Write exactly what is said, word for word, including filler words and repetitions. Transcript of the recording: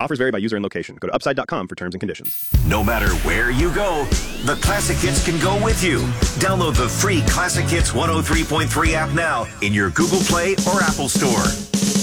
Offers vary by user and location. Go to upside dot com for terms and conditions. No matter where you go, the Classic Hits can go with you. Download the free Classic Hits one oh three point three app now in your Google Play or Apple Store.